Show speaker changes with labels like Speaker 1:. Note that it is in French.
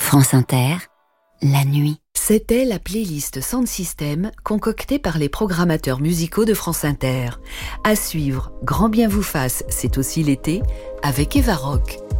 Speaker 1: France Inter, la nuit.
Speaker 2: C'était la playlist Sound System concoctée par les programmateurs musicaux de France Inter. À suivre, Grand bien vous fasse, c'est aussi l'été, avec Eva Rock.